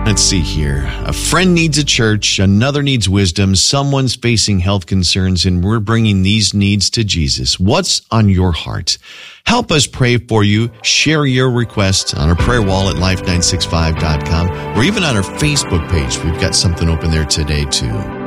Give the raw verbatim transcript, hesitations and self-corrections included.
Let's see here. A friend needs a church, another needs wisdom, someone's facing health concerns, and we're bringing these needs to Jesus. What's on your heart? Help us pray for you. Share your requests on our prayer wall at life nine six five dot com or even on our Facebook page. We've got something open there today, too.